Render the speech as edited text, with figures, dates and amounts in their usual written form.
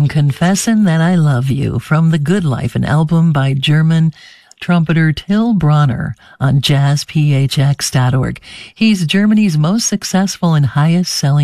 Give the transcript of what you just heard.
Confessin' That I Love You from The Good Life, an album by German trumpeter Till Bronner on jazzphx.org. He's Germany's most successful and highest selling